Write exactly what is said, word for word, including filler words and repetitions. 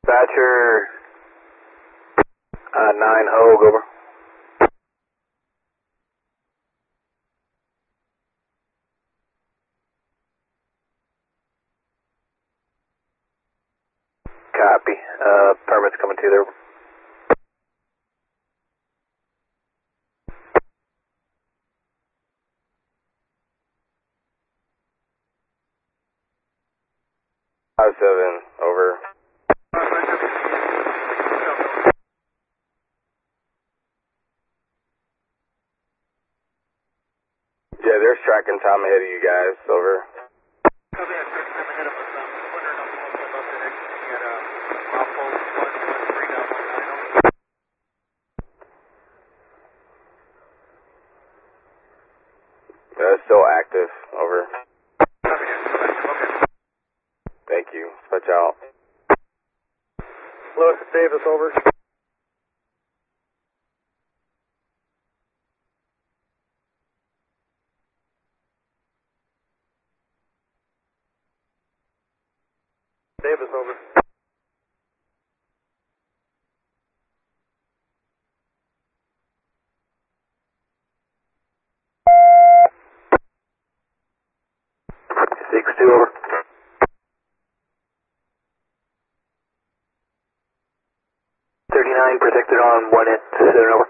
Dispatcher, uh, nine Hogue, over. Copy. Uh, permits coming to there. Five seven, over. Yeah, they're tracking time ahead of you guys, over. Uh, still active, over. Thank you. Switch out. Lewis, Davis, over. Davis, over. Six two, over. thirty-nine protected on one at seven, over.